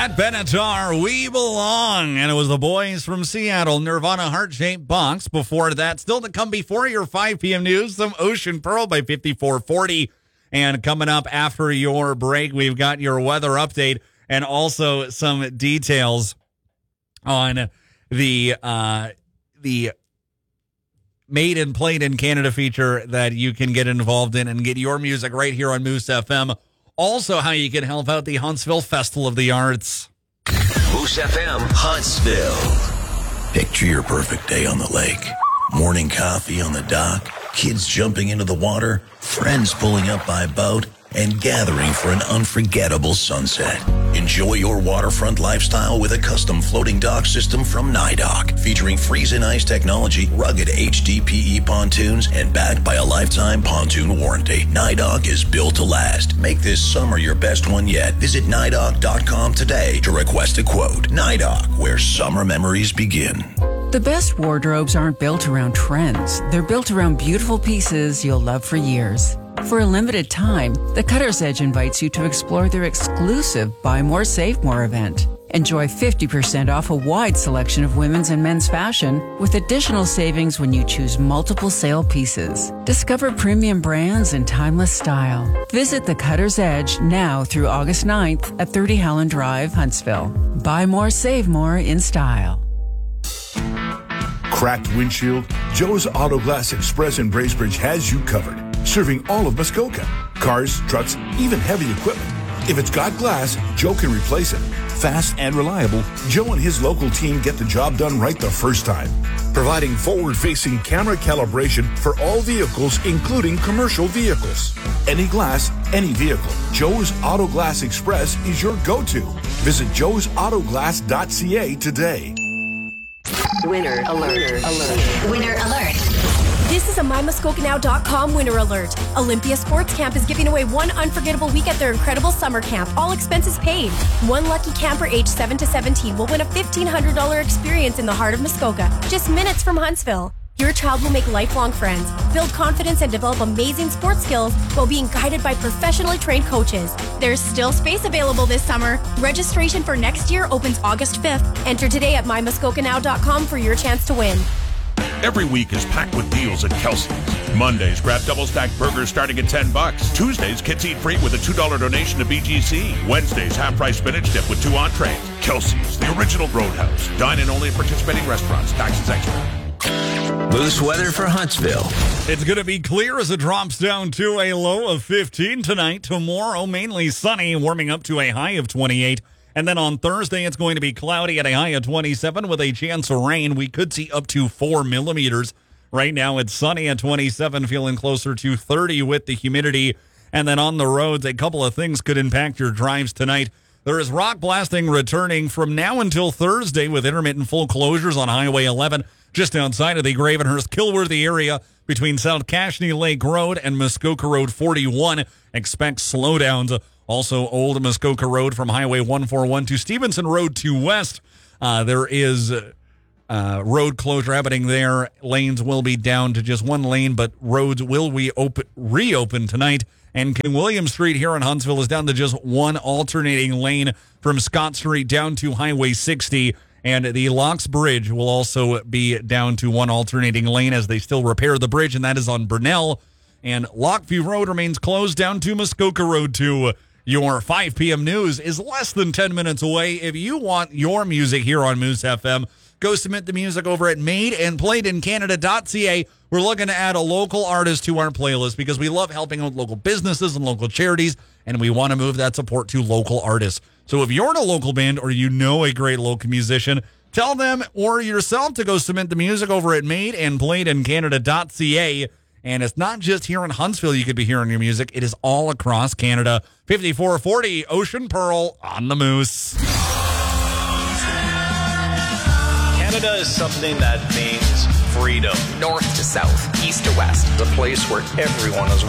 Pat Benatar, We Belong. And it was the boys from Seattle, Nirvana, Heart-Shaped Box. Before that, still to come before your 5 p.m. news, some Ocean Pearl by 5440. And coming up after your break, we've got your weather update and also some details on the Made and Played in Canada feature that you can get involved in and get your music right here on Moose FM. Also, how you can help out the Huntsville Festival of the Arts. Moose FM, Huntsville. Picture your perfect day on the lake. Morning coffee on the dock, kids jumping into the water, friends pulling up by boat, and gathering for an unforgettable sunset. Enjoy your waterfront lifestyle with a custom floating dock system from NYDOC, featuring freeze-in-ice technology, rugged HDPE pontoons, and backed by a lifetime pontoon warranty. NYDOC is built to last. Make this summer your best one yet. Visit NYDOC.com today to request a quote. NYDOC, where summer memories begin. The best wardrobes aren't built around trends. They're built around beautiful pieces you'll love for years. For a limited time, the Cutter's Edge invites you to explore their exclusive Buy More, Save More event. Enjoy 50% off a wide selection of women's and men's fashion with additional savings when you choose multiple sale pieces. Discover premium brands and timeless style. Visit the Cutter's Edge now through August 9th at 30 Howland Drive, Huntsville. Buy more, save more in style. Cracked windshield? Joe's Auto Glass Express in Bracebridge has you covered. Serving all of Muskoka. Cars, trucks, even heavy equipment. If it's got glass, Joe can replace it. Fast and reliable, Joe and his local team get the job done right the first time. Providing forward-facing camera calibration for all vehicles, including commercial vehicles. Any glass, any vehicle. Joe's Auto Glass Express is your go-to. Visit joesautoglass.ca today. Winner alert. Winner alert. This is a MyMuskoKanow.com winner alert. Olympia Sports Camp is giving away one unforgettable week at their incredible summer camp, all expenses paid. One lucky camper aged 7 to 17 will win a $1,500 experience in the heart of Muskoka, just minutes from Huntsville. Your child will make lifelong friends, build confidence, and develop amazing sports skills while being guided by professionally trained coaches. There's still space available this summer. Registration for next year opens August 5th. Enter today at MyMuskoKanow.com for your chance to win. Every week is packed with deals at Kelsey's. Mondays, grab double-stacked burgers starting at $10. Tuesdays, kids eat free with a $2 donation to BGC. Wednesdays, half-price spinach dip with 2 entrees. Kelsey's, the original Roadhouse. Dine in only at participating restaurants. Taxes extra. Moose weather for Huntsville. It's going to be clear as it drops down to a low of 15 tonight. Tomorrow, mainly sunny, warming up to a high of 28. And then on Thursday, it's going to be cloudy at a high of 27 with a chance of rain. We could see up to 4 millimeters. Right now, it's sunny at 27, feeling closer to 30 with the humidity. And then on the roads, a couple of things could impact your drives tonight. There is rock blasting returning from now until Thursday with intermittent full closures on Highway 11, just outside of the Gravenhurst-Kilworthy area between South Cashney Lake Road and Muskoka Road 41. Expect slowdowns. Also, Old Muskoka Road from Highway 141 to Stevenson Road 2 West. There is road closure happening there. Lanes will be down to just one lane, but roads will reopen tonight. And King William Street here in Huntsville is down to just one alternating lane from Scott Street down to Highway 60. And the Locks Bridge will also be down to one alternating lane as they still repair the bridge, and that is on Burnell. And Lockview Road remains closed down to Muskoka Road 2. Your 5 p.m. news is less than 10 minutes away. If you want your music here on Moose FM, go submit the music over at madeandplayedincanada.ca. We're looking to add a local artist to our playlist because we love helping out local businesses and local charities, and we want to move that support to local artists. So if you're in a local band or you know a great local musician, tell them or yourself to go submit the music over at madeandplayedincanada.ca. And it's not just here in Huntsville you could be hearing your music. It is all across Canada. 5440 Ocean Pearl on the Moose. Canada is something that means freedom. North to south, east to west. The place where everyone is